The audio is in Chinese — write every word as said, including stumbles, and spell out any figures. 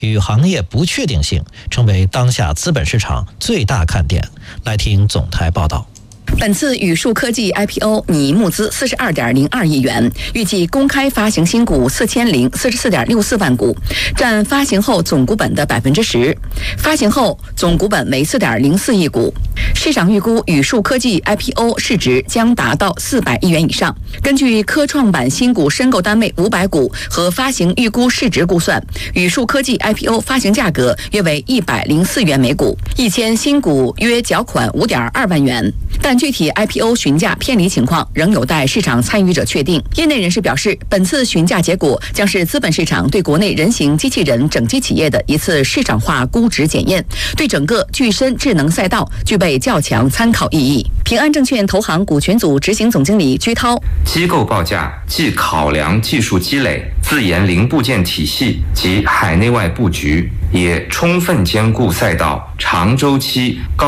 与行业不确定性成为当下资本市场最大看点。来听总台报道。 本次宇树科技 I P O 拟募资四十二点零二亿元，预计公开发行新股四千零四十四点六四万股，占发行后总股本的百分之十。发行后总股本为四点零四亿股。市场预估宇树科技 I P O 市值将达到四百亿元以上。根据科创板新股申购单位五百股和发行预估市值估算，宇树科技 I P O 发行价格约为一百零四元每股，一千新股约缴款五点二万元。但具体 I P O 询价偏离情况仍有待市场参与者确定。业内人士表示，本次询价结果将是资本市场对国内人形机器人整机企业的一次市场化估值检验，对整个具身智能赛道具备较强参考意义。平安证券投行股权组执行总经理居涛： 机构报价既考量技术积累、自研零部件体系及海内外布局，也充分兼顾赛道长周期、高